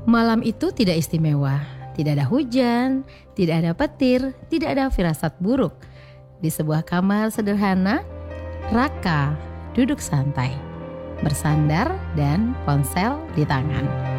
Malam itu tidak istimewa, tidak ada hujan, tidak ada petir, tidak ada firasat buruk. Di sebuah kamar sederhana, Raka duduk santai, bersandar dan ponsel di tangan.